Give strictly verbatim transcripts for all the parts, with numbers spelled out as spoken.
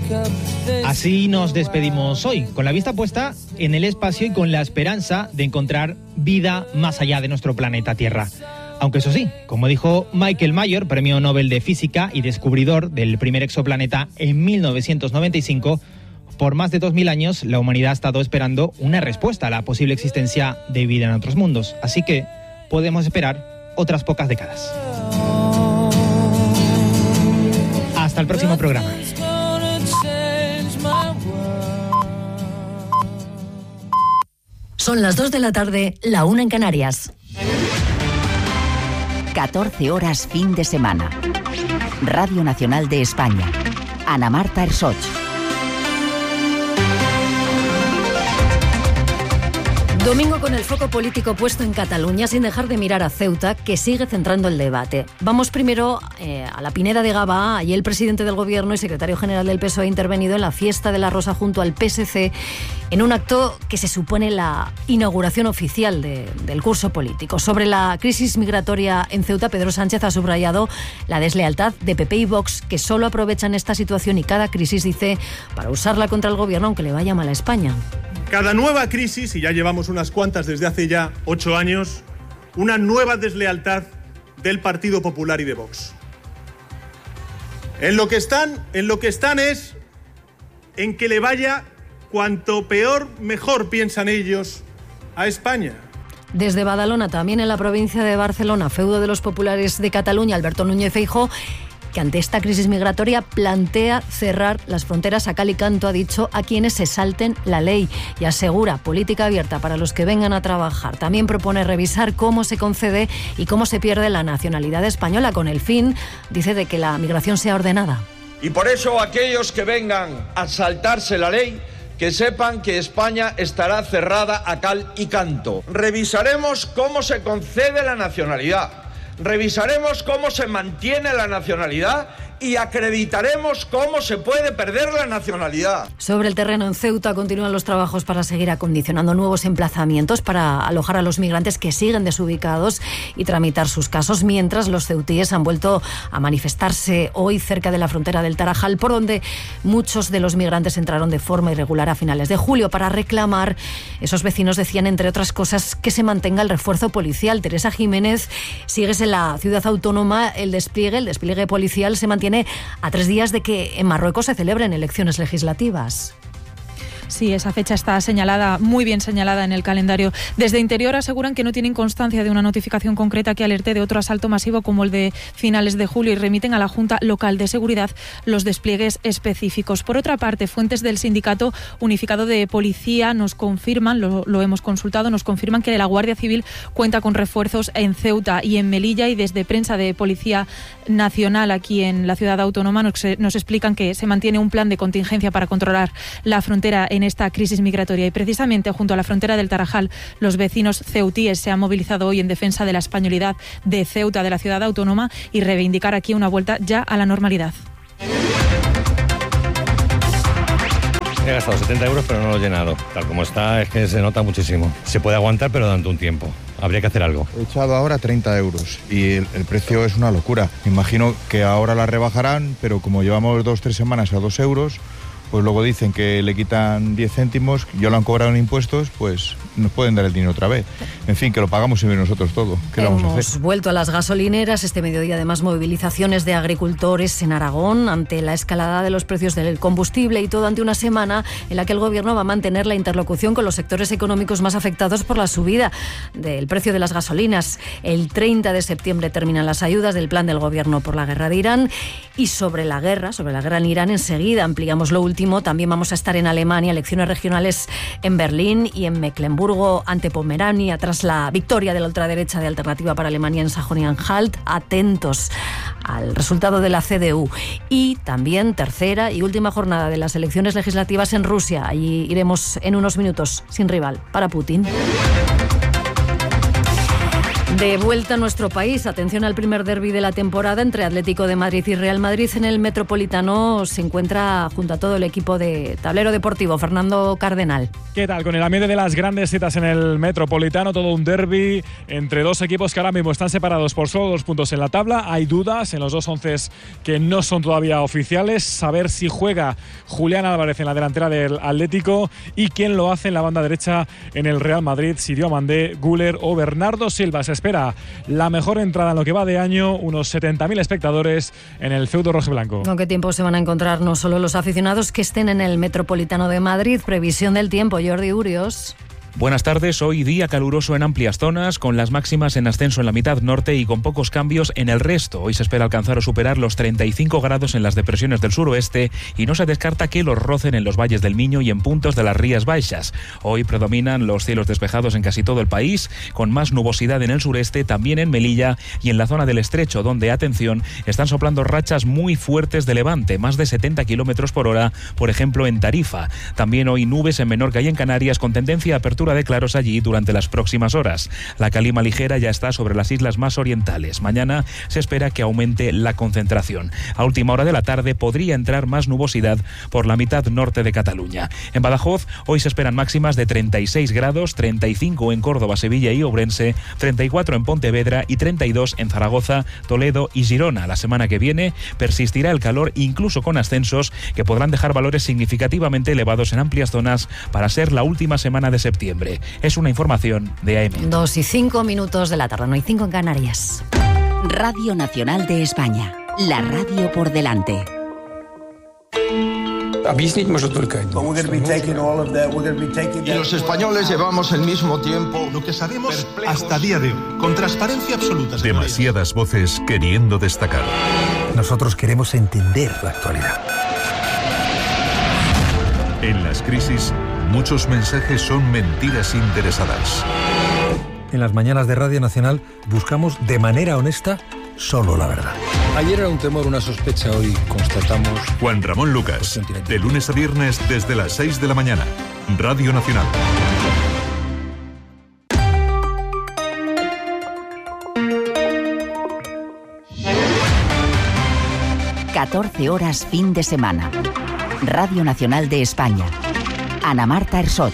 Así nos despedimos hoy, con la vista puesta en el espacio y con la esperanza de encontrar vida más allá de nuestro planeta Tierra. Aunque eso sí, como dijo Michael Mayer, premio Nobel de Física y descubridor del primer exoplaneta en mil novecientos noventa y cinco, por más de dos mil años la humanidad ha estado esperando una respuesta a la posible existencia de vida en otros mundos. Así que podemos esperar otras pocas décadas. Hasta el próximo programa. Son las dos de la tarde, la una en Canarias. catorce horas fin de semana. Radio Nacional de España. Ana Marta Ersoch. Domingo con el foco político puesto en Cataluña sin dejar de mirar a Ceuta, que sigue centrando el debate. Vamos primero eh, a la Pineda de Gavà. Allí el presidente del Gobierno y secretario general del P S O E ha intervenido en la fiesta de la Rosa junto al P S C en un acto que se supone la inauguración oficial de, del curso político. Sobre la crisis migratoria en Ceuta, Pedro Sánchez ha subrayado la deslealtad de P P y Vox, que solo aprovechan esta situación y cada crisis, dice, para usarla contra el Gobierno, aunque le vaya mal a España. Cada nueva crisis, y ya llevamos unas cuantas desde hace ya ocho años, una nueva deslealtad del Partido Popular y de Vox. En lo que están, en lo que están es en que le vaya cuanto peor, mejor, piensan ellos, a España. Desde Badalona, también en la provincia de Barcelona, feudo de los populares de Cataluña, Alberto Núñez Feijóo, que ante esta crisis migratoria plantea cerrar las fronteras a cal y canto, ha dicho, a quienes se salten la ley, y asegura política abierta para los que vengan a trabajar. También propone revisar cómo se concede y cómo se pierde la nacionalidad española, con el fin, dice, de que la migración sea ordenada. Y por eso aquellos que vengan a saltarse la ley, que sepan que España estará cerrada a cal y canto. Revisaremos cómo se concede la nacionalidad. Revisaremos cómo se mantiene la nacionalidad y acreditaremos cómo se puede perder la nacionalidad. Sobre el terreno en Ceuta continúan los trabajos para seguir acondicionando nuevos emplazamientos para alojar a los migrantes que siguen desubicados y tramitar sus casos, mientras los ceutíes han vuelto a manifestarse hoy cerca de la frontera del Tarajal, por donde muchos de los migrantes entraron de forma irregular a finales de julio para reclamar, esos vecinos decían, entre otras cosas, que se mantenga el refuerzo policial. Teresa Jiménez, sigues en la ciudad autónoma, el despliegue, el despliegue policial se mantiene a tres días de que en Marruecos se celebren elecciones legislativas. Sí, esa fecha está señalada, muy bien señalada en el calendario. Desde Interior aseguran que no tienen constancia de una notificación concreta que alerte de otro asalto masivo como el de finales de julio y remiten a la Junta Local de Seguridad los despliegues específicos. Por otra parte, fuentes del Sindicato Unificado de Policía nos confirman, lo, lo hemos consultado, nos confirman que la Guardia Civil cuenta con refuerzos en Ceuta y en Melilla, y desde prensa de Policía Nacional aquí en la ciudad autónoma nos, nos explican que se mantiene un plan de contingencia para controlar la frontera en esta crisis migratoria, y precisamente junto a la frontera del Tarajal los vecinos ceutíes se han movilizado hoy en defensa de la españolidad de Ceuta, de la ciudad autónoma, y reivindicar aquí una vuelta ya a la normalidad. He gastado setenta euros pero no lo he llenado. Tal como está es que se nota muchísimo. Se puede aguantar pero durante un tiempo. Habría que hacer algo. He echado ahora treinta euros y el, el precio es una locura. Me imagino que ahora la rebajarán, pero como llevamos dos o tres semanas a dos euros... pues luego dicen que le quitan diez céntimos, ya lo han cobrado en impuestos, pues nos pueden dar el dinero otra vez. En fin, que lo pagamos siempre nosotros todo. ¿Qué Hemos vamos a hacer? vuelto a las gasolineras. Este mediodía, además, movilizaciones de agricultores en Aragón ante la escalada de los precios del combustible, y todo ante una semana en la que el Gobierno va a mantener la interlocución con los sectores económicos más afectados por la subida del precio de las gasolinas. El treinta de septiembre terminan las ayudas del plan del Gobierno por la guerra de Irán. Y sobre la guerra, sobre la guerra en Irán, enseguida ampliamos lo último. También vamos a estar en Alemania, elecciones regionales en Berlín y en Mecklemburgo ante Pomerania, tras la victoria de la ultraderecha de Alternativa para Alemania en Sajonia-Anhalt. Atentos al resultado de la C D U. Y también tercera y última jornada de las elecciones legislativas en Rusia. Allí iremos en unos minutos, sin rival para Putin. De vuelta a nuestro país, atención al primer derbi de la temporada entre Atlético de Madrid y Real Madrid. En el Metropolitano se encuentra junto a todo el equipo de Tablero Deportivo, Fernando Cardenal. ¿Qué tal? Con el ambiente de las grandes citas en el Metropolitano, todo un derbi entre dos equipos que ahora mismo están separados por solo dos puntos en la tabla. Hay dudas en los dos onces que no son todavía oficiales. Saber si juega Julián Álvarez en la delantera del Atlético y quién lo hace en la banda derecha en el Real Madrid, si Diomandé, Güler o Bernardo Silva. Se espera la mejor entrada en lo que va de año, unos setenta mil espectadores en el feudo rojiblanco. ¿Con qué tiempo se van a encontrar no solo los aficionados que estén en el Metropolitano de Madrid? Previsión del tiempo, Jordi Urios. Buenas tardes, hoy día caluroso en amplias zonas, con las máximas en ascenso en la mitad norte y con pocos cambios en el resto. Hoy se espera alcanzar o superar los treinta y cinco grados en las depresiones del suroeste y no se descarta que los rocen en los valles del Miño y en puntos de las Rías Baixas. Hoy predominan los cielos despejados en casi todo el país, con más nubosidad en el sureste, también en Melilla y en la zona del Estrecho, donde, atención, están soplando rachas muy fuertes de levante, más de setenta kilómetros por hora, por ejemplo en Tarifa. También hoy nubes en Menorca y en Canarias, con tendencia a apertura de claros allí durante las próximas horas. La calima ligera ya está sobre las islas más orientales. Mañana se espera que aumente la concentración. A última hora de la tarde podría entrar más nubosidad por la mitad norte de Cataluña. En Badajoz hoy se esperan máximas de treinta y seis grados, treinta y cinco en Córdoba, Sevilla y Ourense, treinta y cuatro en Pontevedra y treinta y dos en Zaragoza, Toledo y Girona. La semana que viene persistirá el calor, incluso con ascensos que podrán dejar valores significativamente elevados en amplias zonas para ser la última semana de septiembre. Es una información de A M. Dos y cinco minutos de la tarde, no hay cinco en Canarias. Radio Nacional de España, la radio por delante. Y los españoles llevamos el mismo tiempo. Lo que sabemos hasta día de hoy, con transparencia absoluta. Demasiadas voces queriendo destacar. Nosotros queremos entender la actualidad. En las crisis, muchos mensajes son mentiras interesadas. En las mañanas de Radio Nacional buscamos de manera honesta solo la verdad. Ayer era un temor, una sospecha, hoy constatamos... Juan Ramón Lucas, de lunes a viernes desde las seis de la mañana. Radio Nacional. catorce horas fin de semana. Radio Nacional de España. Ana Marta Ersoch.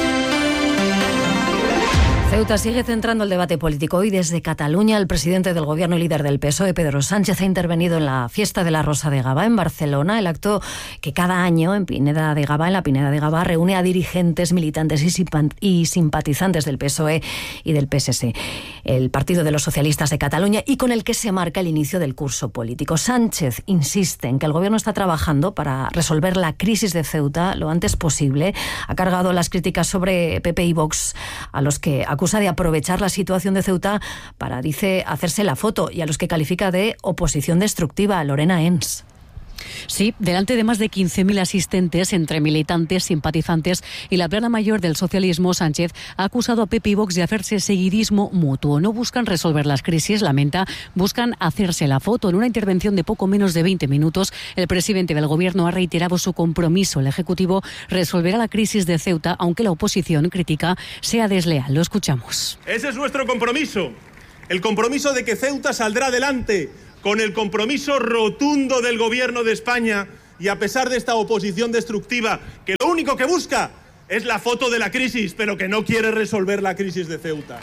Ceuta sigue centrando el debate político. Hoy desde Cataluña el presidente del gobierno y líder del P S O E, Pedro Sánchez, ha intervenido en la fiesta de la Rosa de Gavà en Barcelona, el acto que cada año en Pineda de Gavà, en la Pineda de Gavà, reúne a dirigentes, militantes y simpatizantes del P S O E y del P S S, el Partido de los Socialistas de Cataluña, y con el que se marca el inicio del curso político. Sánchez insiste en que el gobierno está trabajando para resolver la crisis de Ceuta lo antes posible. Ha cargado las críticas sobre P P y Vox, a los que acusa de aprovechar la situación de Ceuta para, dice, hacerse la foto, y a los que califica de oposición destructiva. Lorena Ens. Sí, delante de más de quince mil asistentes entre militantes, simpatizantes y la plana mayor del socialismo, Sánchez ha acusado a P P y Vox de hacerse seguidismo mutuo. No buscan resolver las crisis, lamenta, buscan hacerse la foto. En una intervención de poco menos de veinte minutos, el presidente del gobierno ha reiterado su compromiso. El Ejecutivo resolverá la crisis de Ceuta, aunque la oposición critica sea desleal. Lo escuchamos. Ese es nuestro compromiso, el compromiso de que Ceuta saldrá adelante, con el compromiso rotundo del Gobierno de España, y a pesar de esta oposición destructiva, que lo único que busca es la foto de la crisis, pero que no quiere resolver la crisis de Ceuta.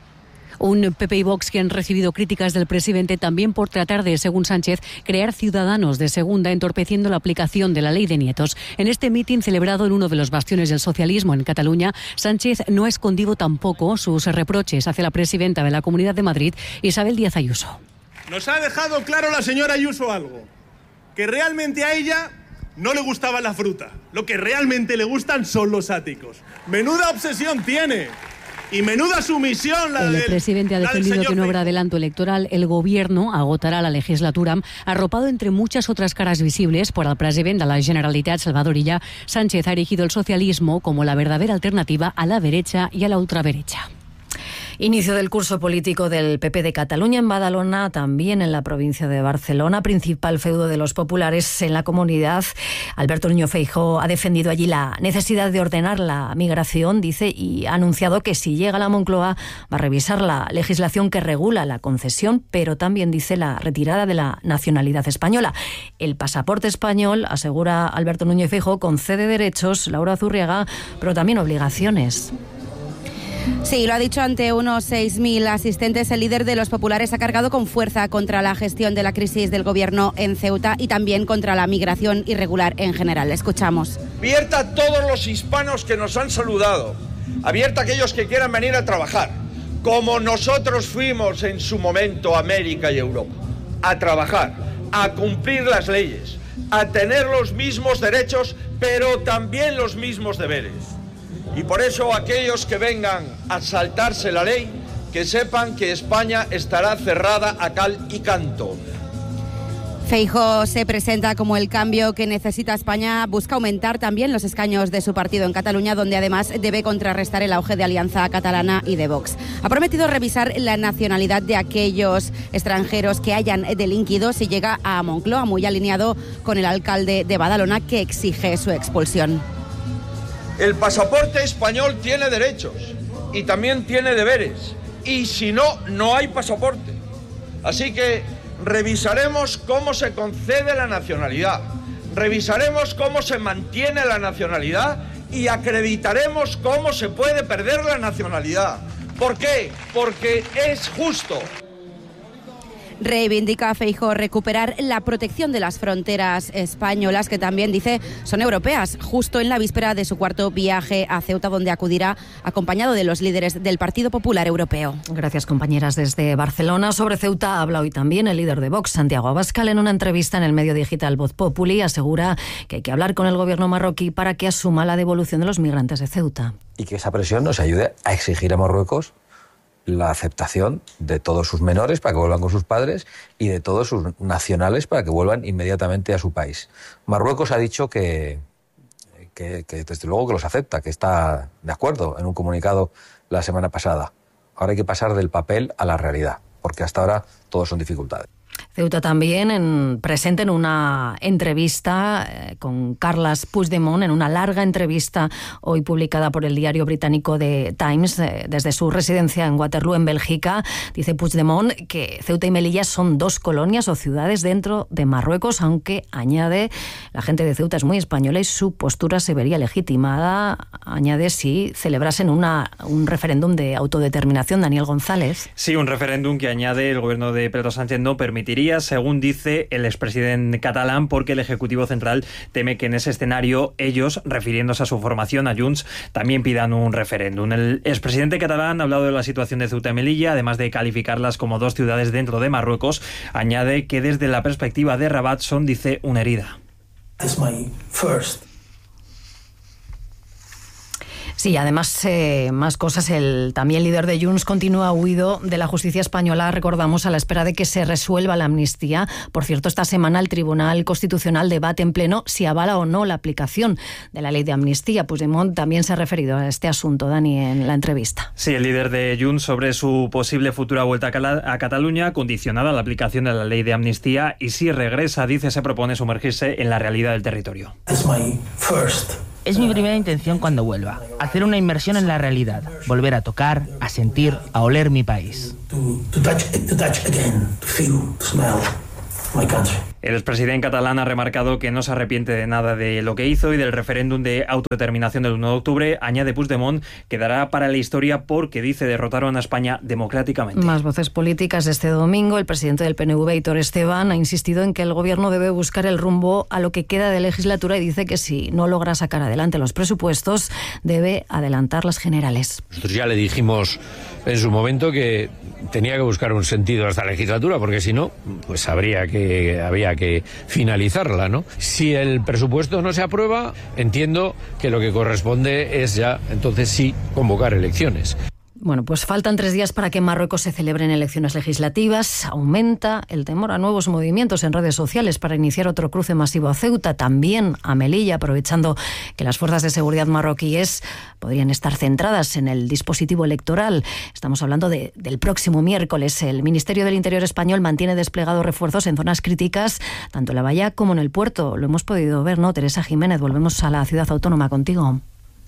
Un P P y Vox que han recibido críticas del presidente también por tratar de, según Sánchez, crear ciudadanos de segunda, entorpeciendo la aplicación de la ley de nietos. En este mitin celebrado en uno de los bastiones del socialismo en Cataluña, Sánchez no ha escondido tampoco sus reproches hacia la presidenta de la Comunidad de Madrid, Isabel Díaz Ayuso. Nos ha dejado claro la señora Ayuso algo, que realmente a ella no le gustaba la fruta. Lo que realmente le gustan son los áticos. Menuda obsesión tiene y menuda sumisión la del... El del, presidente ha defendido que no habrá adelanto electoral. El gobierno agotará la legislatura, arropado entre muchas otras caras visibles por el presidente de la Generalitat, Salvador Illa. Sánchez ha erigido el socialismo como la verdadera alternativa a la derecha y a la ultraderecha. Inicio del curso político del P P de Cataluña en Badalona, también en la provincia de Barcelona, principal feudo de los populares en la comunidad. Alberto Núñez Feijóo ha defendido allí la necesidad de ordenar la migración, dice, y ha anunciado que si llega a la Moncloa va a revisar la legislación que regula la concesión, pero también dice la retirada de la nacionalidad española. El pasaporte español, asegura Alberto Núñez Feijóo, concede derechos, Laura Zurriaga, pero también obligaciones. Sí, lo ha dicho ante unos seis mil asistentes. El líder de los populares ha cargado con fuerza contra la gestión de la crisis del gobierno en Ceuta y también contra la migración irregular en general. Escuchamos. Abierta a todos los hispanos que nos han saludado. Abierta a aquellos que quieran venir a trabajar, como nosotros fuimos en su momento a América y Europa. A trabajar, a cumplir las leyes, a tener los mismos derechos, pero también los mismos deberes. Y por eso aquellos que vengan a saltarse la ley, que sepan que España estará cerrada a cal y canto. Feijóo se presenta como el cambio que necesita España. Busca aumentar también los escaños de su partido en Cataluña, donde además debe contrarrestar el auge de Alianza Catalana y de Vox. Ha prometido revisar la nacionalidad de aquellos extranjeros que hayan delinquido si llega a Moncloa, muy alineado con el alcalde de Badalona, que exige su expulsión. El pasaporte español tiene derechos y también tiene deberes. Y si no, no hay pasaporte. Así que revisaremos cómo se concede la nacionalidad, revisaremos cómo se mantiene la nacionalidad y acreditaremos cómo se puede perder la nacionalidad. ¿Por qué? Porque es justo. Reivindica Feijóo recuperar la protección de las fronteras españolas, que también dice son europeas, justo en la víspera de su cuarto viaje a Ceuta, donde acudirá acompañado de los líderes del Partido Popular Europeo. Gracias, compañeras, desde Barcelona. Sobre Ceuta habla hoy también el líder de Vox, Santiago Abascal, en una entrevista en el medio digital Voz Populi. Asegura que hay que hablar con el gobierno marroquí para que asuma la devolución de los migrantes de Ceuta. Y que esa presión nos ayude a exigir a Marruecos la aceptación de todos sus menores para que vuelvan con sus padres y de todos sus nacionales para que vuelvan inmediatamente a su país. Marruecos ha dicho que, que, que desde luego que los acepta, que está de acuerdo en un comunicado la semana pasada. Ahora hay que pasar del papel a la realidad, porque hasta ahora todo son dificultades. Ceuta también en, presente en una entrevista eh, con Carles Puigdemont, en una larga entrevista hoy publicada por el diario británico The Times, eh, desde su residencia en Waterloo, en Bélgica. Dice Puigdemont que Ceuta y Melilla son dos colonias o ciudades dentro de Marruecos, aunque añade, la gente de Ceuta es muy española y su postura se vería legitimada, añade, si celebrasen una, un referéndum de autodeterminación. Daniel González. Sí, un referéndum que añade el gobierno de Pedro Sánchez no permitiría, según dice el expresidente catalán, porque el Ejecutivo Central teme que en ese escenario ellos, refiriéndose a su formación, a Junts, también pidan un referéndum. El expresidente catalán ha hablado de la situación de Ceuta y Melilla, además de calificarlas como dos ciudades dentro de Marruecos. Añade que desde la perspectiva de Rabat son, dice, una herida. It's my first. Sí, además, eh, más cosas. El también líder de Junts continúa huido de la justicia española, recordamos, a la espera de que se resuelva la amnistía. Por cierto, esta semana el Tribunal Constitucional debate en pleno si avala o no la aplicación de la ley de amnistía. Puigdemont también se ha referido a este asunto, Dani, en la entrevista. Sí, el líder de Junts sobre su posible futura vuelta a, Cala- a Cataluña, condicionada a la aplicación de la ley de amnistía, y si regresa, dice, se propone sumergirse en la realidad del territorio. It's my first. Es mi primera intención cuando vuelva, hacer una inmersión en la realidad, volver a tocar, a sentir, a oler mi país. To, to touch, to touch again, to feel, to smell my country. El expresidente catalán ha remarcado que no se arrepiente de nada de lo que hizo y del referéndum de autodeterminación del uno de octubre. Añade Puigdemont, quedará para la historia porque, dice, derrotaron a España democráticamente. Más voces políticas este domingo. El presidente del P N V, Aitor Esteban, ha insistido en que el gobierno debe buscar el rumbo a lo que queda de legislatura y dice que si no logra sacar adelante los presupuestos, debe adelantar las generales. Nosotros ya le dijimos en su momento que tenía que buscar un sentido a esta legislatura, porque si no, pues habría que, había que finalizarla, ¿no? Si el presupuesto no se aprueba, entiendo que lo que corresponde es ya, entonces sí, convocar elecciones. Bueno, pues faltan tres días para que en Marruecos se celebren elecciones legislativas. Aumenta el temor a nuevos movimientos en redes sociales para iniciar otro cruce masivo a Ceuta, también a Melilla, aprovechando que las fuerzas de seguridad marroquíes podrían estar centradas en el dispositivo electoral. Estamos hablando de, del próximo miércoles. El Ministerio del Interior español mantiene desplegados refuerzos en zonas críticas, tanto en la bahía como en el puerto. Lo hemos podido ver, ¿no? Teresa Jiménez, volvemos a la ciudad autónoma contigo.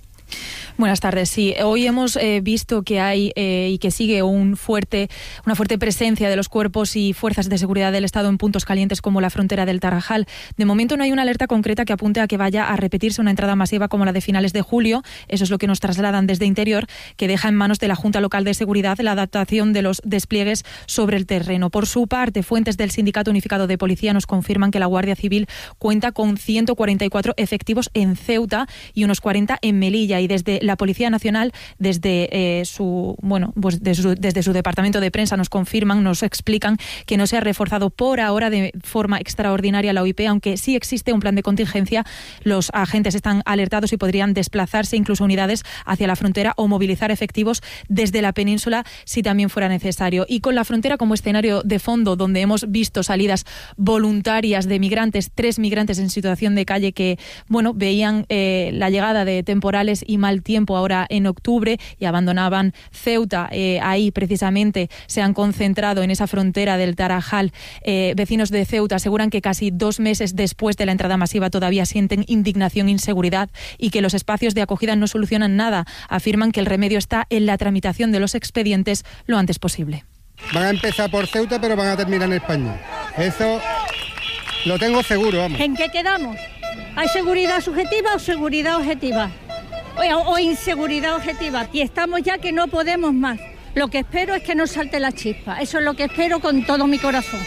Buenas tardes. Sí, hoy hemos eh, visto que hay eh, y que sigue un fuerte, una fuerte presencia de los cuerpos y fuerzas de seguridad del Estado en puntos calientes como la frontera del Tarajal. De momento no hay una alerta concreta que apunte a que vaya a repetirse una entrada masiva como la de finales de julio. Eso es lo que nos trasladan desde Interior, que deja en manos de la Junta Local de Seguridad la adaptación de los despliegues sobre el terreno. Por su parte, fuentes del Sindicato Unificado de Policía nos confirman que la Guardia Civil cuenta con ciento cuarenta y cuatro efectivos en Ceuta y unos cuarenta en Melilla, y desde la Policía Nacional, desde eh, su bueno, pues desde su, desde su departamento de prensa nos confirman, nos explican que no se ha reforzado por ahora de forma extraordinaria la O I P, aunque sí existe un plan de contingencia. Los agentes están alertados y podrían desplazarse incluso unidades hacia la frontera o movilizar efectivos desde la península si también fuera necesario. Y con la frontera como escenario de fondo, donde hemos visto salidas voluntarias de migrantes, tres migrantes en situación de calle que bueno, veían eh, la llegada de temporales y mal tiempo ahora en octubre y abandonaban Ceuta. Eh, ahí precisamente se han concentrado en esa frontera del Tarajal. Eh, vecinos de Ceuta aseguran que casi dos meses después de la entrada masiva todavía sienten indignación e inseguridad y que los espacios de acogida no solucionan nada. Afirman que el remedio está en la tramitación de los expedientes lo antes posible. Van a empezar por Ceuta, pero van a terminar en España. Eso lo tengo seguro, vamos. ¿En qué quedamos? ¿Hay seguridad subjetiva o seguridad objetiva? O, o inseguridad objetiva. Y estamos ya que no podemos más. Lo que espero es que no salte la chispa. Eso es lo que espero con todo mi corazón.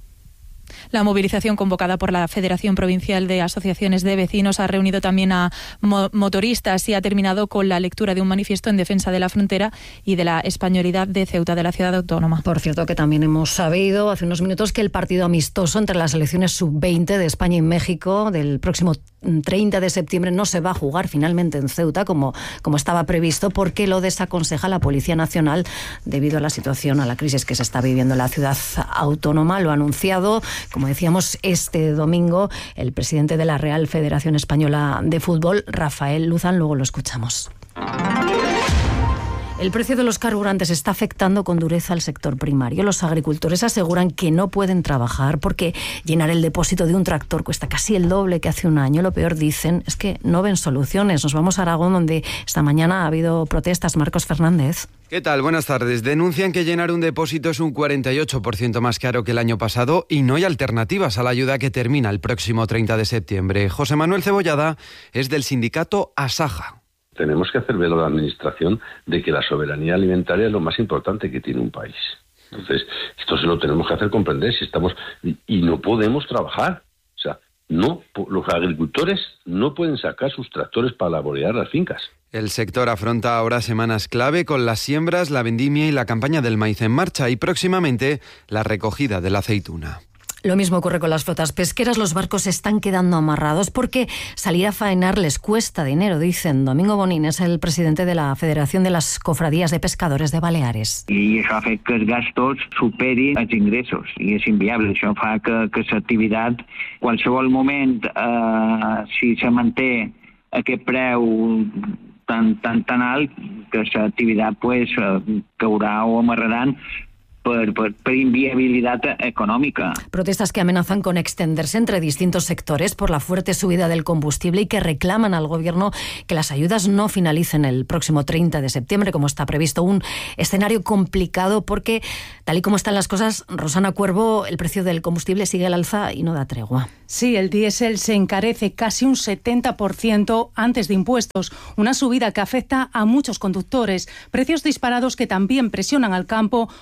La movilización convocada por la Federación Provincial de Asociaciones de Vecinos ha reunido también a mo- motoristas y ha terminado con la lectura de un manifiesto en defensa de la frontera y de la españolidad de Ceuta, de la ciudad autónoma. Por cierto, que también hemos sabido hace unos minutos que el partido amistoso entre las selecciones sub veinte de España y México del próximo treinta de septiembre no se va a jugar finalmente en Ceuta como, como estaba previsto, porque lo desaconseja la Policía Nacional debido a la situación, a la crisis que se está viviendo en la ciudad autónoma. Lo ha anunciado, como decíamos, este domingo el presidente de la Real Federación Española de Fútbol, Rafael Luzán. Luego lo escuchamos. El precio de los carburantes está afectando con dureza al sector primario. Los agricultores aseguran que no pueden trabajar porque llenar el depósito de un tractor cuesta casi el doble que hace un año. Lo peor, dicen, es que no ven soluciones. Nos vamos a Aragón, donde esta mañana ha habido protestas. Marcos Fernández. ¿Qué tal? Buenas tardes. Denuncian que llenar un depósito es un cuarenta y ocho por ciento más caro que el año pasado y no hay alternativas a la ayuda que termina el próximo treinta de septiembre. José Manuel Cebollada es del sindicato Asaja. Tenemos que hacer ver a la Administración de que la soberanía alimentaria es lo más importante que tiene un país. Entonces, esto se lo tenemos que hacer comprender si estamos y, y no podemos trabajar. O sea, no, los agricultores no pueden sacar sus tractores para laborear las fincas. El sector afronta ahora semanas clave con las siembras, la vendimia y la campaña del maíz en marcha y próximamente la recogida de la aceituna. Lo mismo ocurre con las flotas pesqueras. Los barcos se están quedando amarrados porque salir a faenar les cuesta dinero, dicen. Domingo Bonín es el presidente de la Federación de las Cofradías de Pescadores de Baleares. I això fa que els gastos superin els ingressos i és inviable. Això fa que, que l'activitat, qualsevol moment, eh, si se manté aquest preu tan, tan, tan alt, que l'activitat pues, caurà o amarraran Por, por, por inviabilidad económica. Protestas que amenazan con extenderse entre distintos sectores por la fuerte subida del combustible y que reclaman al gobierno que las ayudas no finalicen el próximo treinta de septiembre, como está previsto. Un escenario complicado porque, tal y como están las cosas, Rosana Cuervo, el precio del combustible sigue al alza y no da tregua. Sí, el diésel se encarece casi un setenta por ciento antes de impuestos, una subida que afecta a muchos conductores, precios disparados que también presionan al campo porque el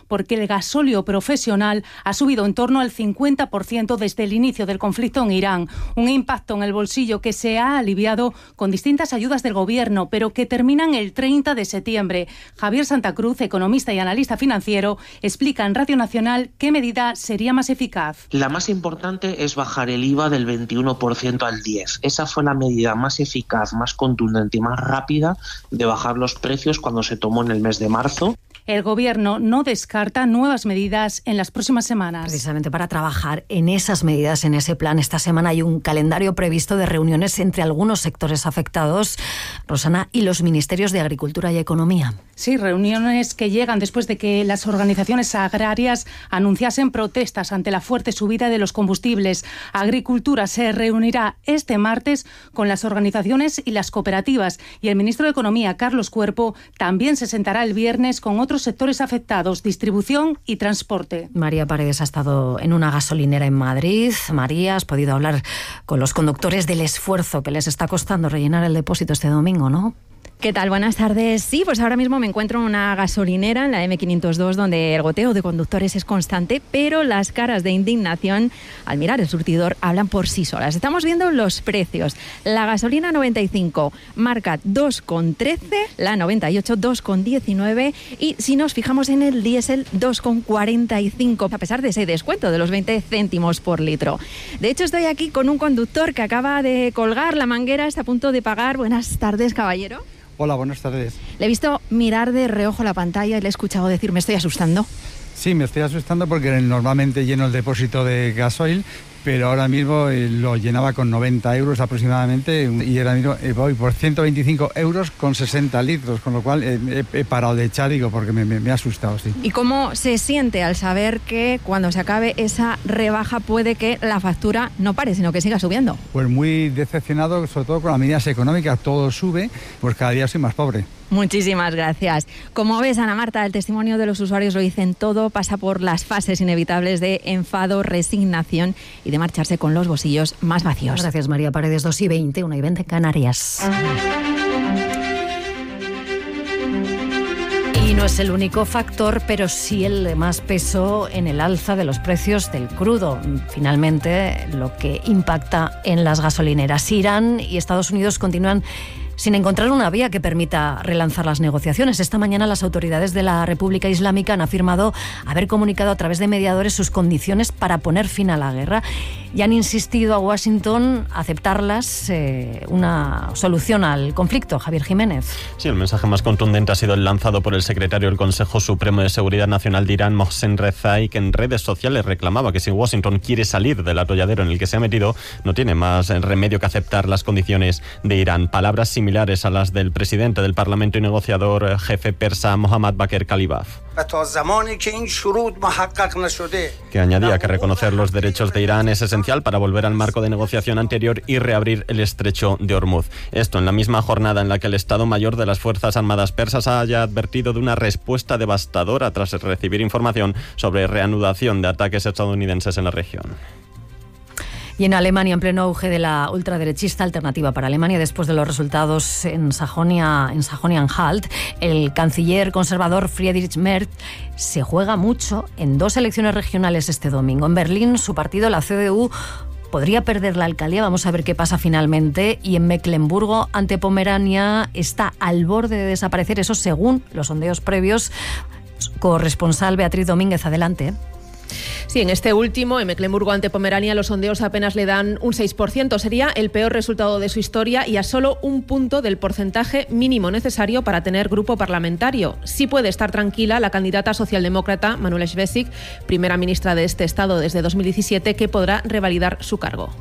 gasóleo profesional ha subido en torno al cincuenta por ciento desde el inicio del conflicto en Irán. Un impacto en el bolsillo que se ha aliviado con distintas ayudas del gobierno, pero que terminan el treinta de septiembre. Javier Santa Cruz, economista y analista financiero, explica en Radio Nacional qué medida sería más eficaz. La más importante es bajar el I V A del veintiuno por ciento al diez por ciento. Esa fue la medida más eficaz, más contundente y más rápida de bajar los precios cuando se tomó en el mes de marzo. El Gobierno no descarta nuevas medidas en las próximas semanas. Precisamente para trabajar en esas medidas, en ese plan, esta semana hay un calendario previsto de reuniones entre algunos sectores afectados, Rosana, y los ministerios de Agricultura y Economía. Sí, reuniones que llegan después de que las organizaciones agrarias anunciasen protestas ante la fuerte subida de los combustibles. Agricultura se reunirá este martes con las organizaciones y las cooperativas, y el ministro de Economía, Carlos Cuerpo, también se sentará el viernes con otros sectores afectados, distribución y transporte. María Paredes ha estado en una gasolinera en Madrid. María, has podido hablar con los conductores del esfuerzo que les está costando rellenar el depósito este domingo, ¿no? ¿Qué tal? Buenas tardes. Sí, pues ahora mismo me encuentro en una gasolinera, en la eme quinientos dos, donde el goteo de conductores es constante, pero las caras de indignación al mirar el surtidor hablan por sí solas. Estamos viendo los precios. La gasolina noventa y cinco marca dos con trece, la noventa y ocho dos con diecinueve y si nos fijamos en el diésel dos con cuarenta y cinco, a pesar de ese descuento de los veinte céntimos por litro. De hecho, estoy aquí con un conductor que acaba de colgar la manguera, está a punto de pagar. Buenas tardes, caballero. Hola, buenas tardes. Le he visto mirar de reojo la pantalla y le he escuchado decir, me estoy asustando. Sí, me estoy asustando porque normalmente lleno el depósito de gasoil, pero ahora mismo lo llenaba con noventa euros aproximadamente y ahora mismo voy por ciento veinticinco euros con sesenta litros, con lo cual he, he parado de echar, digo, porque me, me, me ha asustado, sí. ¿Y cómo se siente al saber que cuando se acabe esa rebaja puede que la factura no pare, sino que siga subiendo? Pues muy decepcionado, sobre todo con las medidas económicas, todo sube, pues cada día soy más pobre. Muchísimas gracias. Como ves, Ana Marta, el testimonio de los usuarios lo dicen todo, pasa por las fases inevitables de enfado, resignación y de marcharse con los bolsillos más vacíos. Gracias, María Paredes. Dos y veinte, una y veinte en Canarias. Y no es el único factor, pero sí el de más peso en el alza de los precios del crudo. Finalmente, lo que impacta en las gasolineras. Irán y Estados Unidos continúan sin encontrar una vía que permita relanzar las negociaciones. Esta mañana las autoridades de la República Islámica han afirmado haber comunicado a través de mediadores sus condiciones para poner fin a la guerra y han insistido a Washington aceptarlas, eh, una solución al conflicto. Javier Jiménez. Sí, el mensaje más contundente ha sido el lanzado por el secretario del Consejo Supremo de Seguridad Nacional de Irán, Mohsen Rezai, que en redes sociales reclamaba que si Washington quiere salir del atolladero en el que se ha metido, no tiene más remedio que aceptar las condiciones de Irán. Palabras similares similares a las del presidente del Parlamento y negociador jefe persa Mohammad Bakr Kalibaf, que añadía que reconocer los derechos de Irán es esencial para volver al marco de negociación anterior y reabrir el estrecho de Hormuz. Esto en la misma jornada en la que el Estado Mayor de las Fuerzas Armadas persas haya advertido de una respuesta devastadora tras recibir información sobre reanudación de ataques estadounidenses en la región. Y en Alemania, en pleno auge de la ultraderechista Alternativa para Alemania, después de los resultados en Sajonia, en Sajonia-Anhalt, el canciller conservador Friedrich Merz se juega mucho en dos elecciones regionales este domingo. En Berlín, su partido, la C D U, podría perder la alcaldía, vamos a ver qué pasa finalmente, y en Mecklemburgo, ante Pomerania, está al borde de desaparecer, eso según los sondeos previos. Corresponsal Beatriz Domínguez, adelante. Sí, en este último, en Mecklemburgo ante Pomerania, los sondeos apenas le dan un seis por ciento. Sería el peor resultado de su historia y a solo un punto del porcentaje mínimo necesario para tener grupo parlamentario. Sí puede estar tranquila la candidata socialdemócrata Manuela Schwesig, primera ministra de este estado desde dos mil diecisiete, que podrá revalidar su cargo.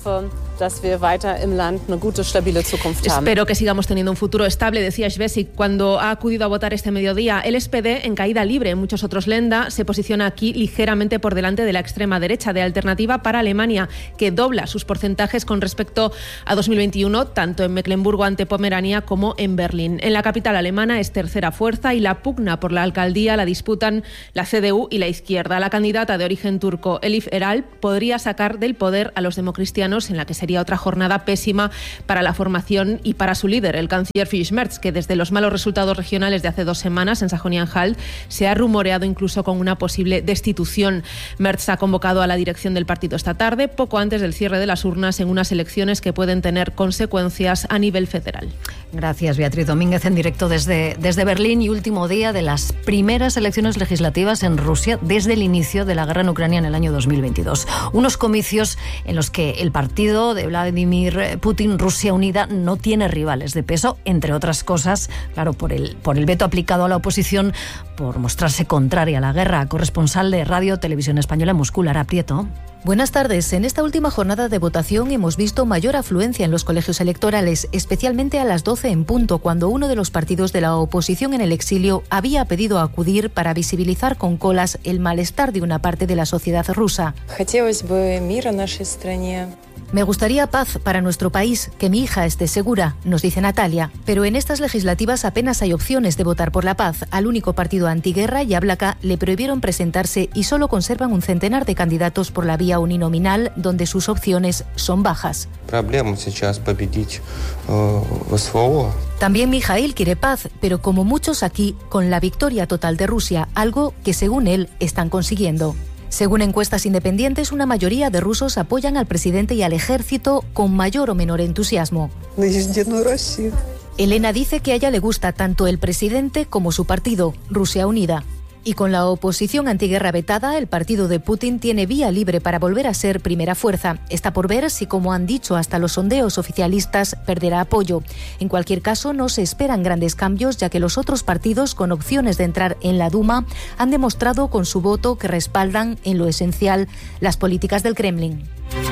Espero que sigamos teniendo un futuro estable, decía Schwesig cuando ha acudido a votar este mediodía. El S P D, en caída libre en muchos otros Länder, se posiciona aquí ligeramente por delante delante de la extrema derecha, de Alternativa para Alemania, que dobla sus porcentajes con respecto a dos mil veintiuno, tanto en Mecklemburgo ante Pomerania como en Berlín. En la capital alemana es tercera fuerza y la pugna por la alcaldía la disputan la C D U y la izquierda. La candidata de origen turco, Elif Eral, podría sacar del poder a los democristianos, en la que sería otra jornada pésima para la formación y para su líder, el canciller Friedrich Merz, que desde los malos resultados regionales de hace dos semanas en Sajonia-Anhalt se ha rumoreado incluso con una posible destitución. Merz ha convocado a la dirección del partido esta tarde, poco antes del cierre de las urnas, en unas elecciones que pueden tener consecuencias a nivel federal. Gracias, Beatriz Domínguez, en directo desde, desde Berlín, y último día de las primeras elecciones legislativas en Rusia desde el inicio de la guerra en Ucrania en el año dos mil veintidós. Unos comicios en los que el partido de Vladimir Putin, Rusia Unida, no tiene rivales de peso, entre otras cosas, claro, por el, por el veto aplicado a la oposición por mostrarse contraria a la guerra. Corresponsal de Radio Televisión Española en Moscú, Lara Prieto. Buenas tardes. En esta última jornada de votación hemos visto mayor afluencia en los colegios electorales, especialmente a las doce en punto, cuando uno de los partidos de la oposición en el exilio había pedido acudir para visibilizar con colas el malestar de una parte de la sociedad rusa. Me gustaría paz para nuestro país, que mi hija esté segura, nos dice Natalia. Pero en estas legislativas apenas hay opciones de votar por la paz. Al único partido antiguerra, Yablaka, le prohibieron presentarse y solo conservan un centenar de candidatos por la vía uninominal, donde sus opciones son bajas. También Mijail quiere paz, pero como muchos aquí, con la victoria total de Rusia, algo que según él están consiguiendo. Según encuestas independientes, una mayoría de rusos apoyan al presidente y al ejército con mayor o menor entusiasmo. Elena dice que a ella le gusta tanto el presidente como su partido, Rusia Unida. Y con la oposición antiguerra vetada, el partido de Putin tiene vía libre para volver a ser primera fuerza. Está por ver si, como han dicho hasta los sondeos oficialistas, perderá apoyo. En cualquier caso, no se esperan grandes cambios, ya que los otros partidos con opciones de entrar en la Duma han demostrado con su voto que respaldan, en lo esencial, las políticas del Kremlin.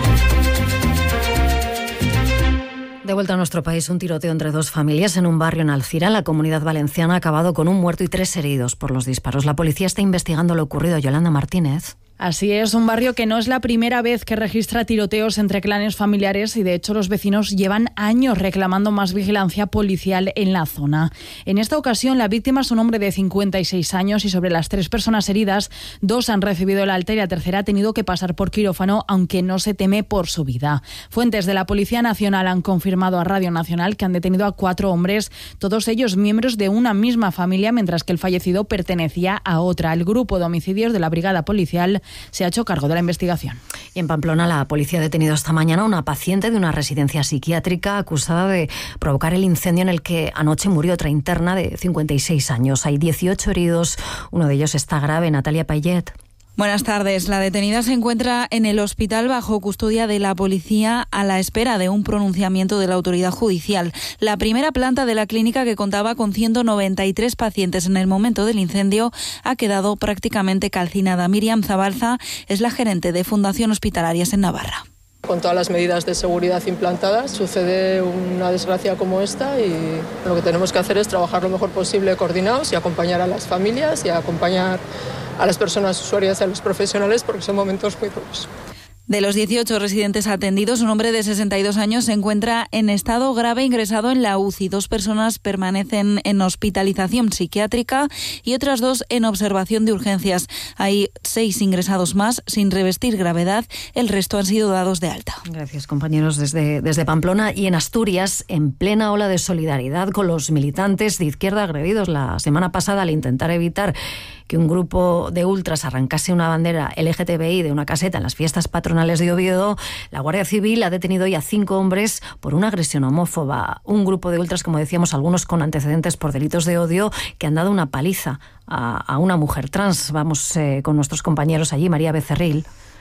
De vuelta a nuestro país, un tiroteo entre dos familias en un barrio en Alcira, en la Comunidad Valenciana, ha acabado con un muerto y tres heridos por los disparos. La policía está investigando lo ocurrido. Yolanda Martínez. Así es, un barrio que no es la primera vez que registra tiroteos entre clanes familiares y de hecho los vecinos llevan años reclamando más vigilancia policial en la zona. En esta ocasión la víctima es un hombre de cincuenta y seis años y sobre las tres personas heridas, dos han recibido el alta y la tercera ha tenido que pasar por quirófano, aunque no se teme por su vida. Fuentes de la Policía Nacional han confirmado a Radio Nacional que han detenido a cuatro hombres, todos ellos miembros de una misma familia, mientras que el fallecido pertenecía a otra. El grupo de homicidios de la Brigada Policial se ha hecho cargo de la investigación. Y en Pamplona, la policía ha detenido esta mañana a una paciente de una residencia psiquiátrica acusada de provocar el incendio en el que anoche murió otra interna de cincuenta y seis años. Hay dieciocho heridos, uno de ellos está grave. Natalia Payet. Buenas tardes. La detenida se encuentra en el hospital bajo custodia de la policía a la espera de un pronunciamiento de la autoridad judicial. La primera planta de la clínica, que contaba con ciento noventa y tres pacientes en el momento del incendio, ha quedado prácticamente calcinada. Miriam Zabalza es la gerente de Fundación Hospitalarias en Navarra. Con todas las medidas de seguridad implantadas, sucede una desgracia como esta y lo que tenemos que hacer es trabajar lo mejor posible coordinados y acompañar a las familias y acompañar a las personas usuarias y a los profesionales, porque son momentos muy duros. De los dieciocho residentes atendidos, un hombre de sesenta y dos años se encuentra en estado grave ingresado en la U C I. Dos personas permanecen en hospitalización psiquiátrica y otras dos en observación de urgencias. Hay seis ingresados más sin revestir gravedad. El resto han sido dados de alta. Gracias, compañeros, desde, desde Pamplona. Y en Asturias, en plena ola de solidaridad con los militantes de izquierda agredidos la semana pasada al intentar evitar que un grupo de ultras arrancase una bandera L G T B I de una caseta en las fiestas patronales de Oviedo, la Guardia Civil ha detenido hoy a cinco hombres por una agresión homófoba. Un grupo de ultras, como decíamos, algunos con antecedentes por delitos de odio, que han dado una paliza a, a una mujer trans. Vamos eh, con nuestros compañeros allí. María Becerril.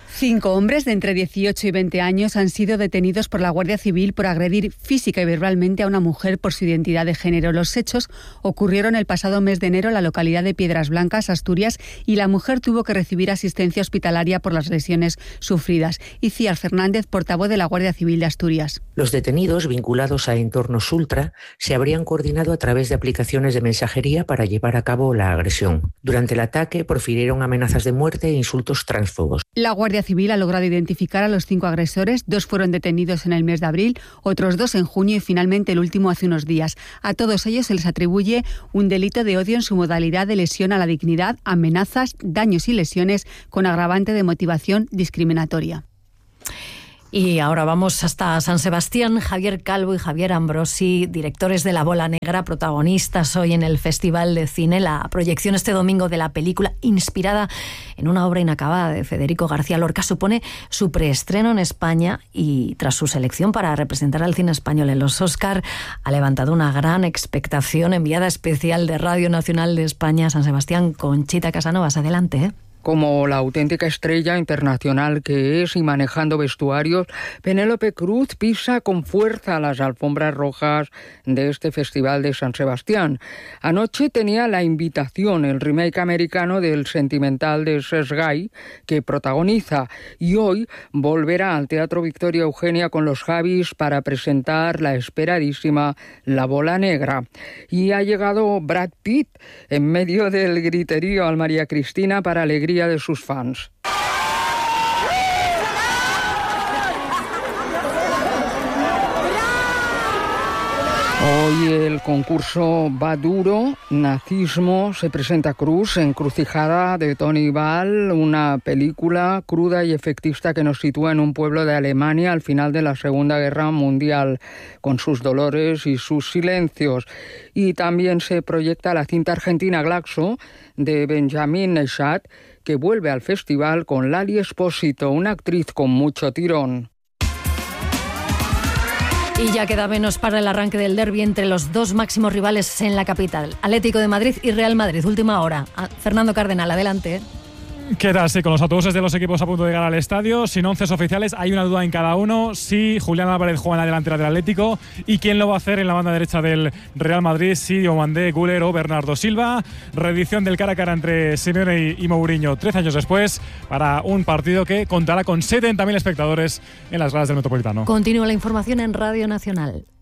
Cinco hombres de entre dieciocho y veinte años han sido detenidos por la Guardia Civil por agredir física y verbalmente a una mujer por su identidad de género. Los hechos ocurrieron el pasado mes de enero en la localidad de Piedras Blancas, Asturias, y la mujer tuvo que recibir asistencia hospitalaria por las lesiones sufridas. Iciar Fernández, portavoz de la Guardia Civil de Asturias. Los detenidos vinculados a entornos ultra se habrían coordinado a través de aplicaciones de mensajería para llevar a cabo la agresión. Durante el ataque profirieron amenazas de muerte e insultos transfobos. La Guardia Civil ha logrado identificar a los cinco agresores. Dos fueron detenidos en el mes de abril, otros dos en junio y finalmente el último hace unos días. A todos ellos se les atribuye un delito de odio en su modalidad de lesión a la dignidad, amenazas, daños y lesiones con agravante de motivación discriminatoria. Y ahora vamos hasta San Sebastián. Javier Calvo y Javier Ambrosi, directores de La Bola Negra, protagonistas hoy en el Festival de Cine. La proyección este domingo de la película inspirada en una obra inacabada de Federico García Lorca supone su preestreno en España y tras su selección para representar al cine español en los Oscar ha levantado una gran expectación. Enviada especial de Radio Nacional de España a San Sebastián, Conchita Casanovas. Adelante, ¿eh? Como la auténtica estrella internacional que es y manejando vestuarios, Penélope Cruz pisa con fuerza las alfombras rojas de este Festival de San Sebastián. Anoche tenía la invitación, el remake americano del Sentimental de Sesgay, que protagoniza, y hoy volverá al Teatro Victoria Eugenia con los Javis para presentar la esperadísima La Bola Negra. Y ha llegado Brad Pitt en medio del griterío al María Cristina para alegría de sus fans. Hoy el concurso va duro. Nazismo, se presenta Cruz, Encrucijada de Tony Ball, una película cruda y efectista que nos sitúa en un pueblo de Alemania al final de la Segunda Guerra Mundial, con sus dolores y sus silencios. Y también se proyecta la cinta argentina Glaxo de Benjamin Neishat, que vuelve al festival con Lali Espósito, una actriz con mucho tirón. Y ya queda menos para el arranque del derbi entre los dos máximos rivales en la capital, Atlético de Madrid y Real Madrid. Última hora. Fernando Cardenal, adelante. ¿Qué tal? Sí, con los autobuses de los equipos a punto de llegar al estadio, sin once oficiales, hay una duda en cada uno. Si Julián Álvarez juega en la delantera del Atlético y quién lo va a hacer en la banda derecha del Real Madrid, si Diomandé, Güler o Bernardo Silva. Reedición del cara a cara entre Simeone y Mourinho trece años después para un partido que contará con setenta mil espectadores en las gradas del Metropolitano. Continúa la información en Radio Nacional.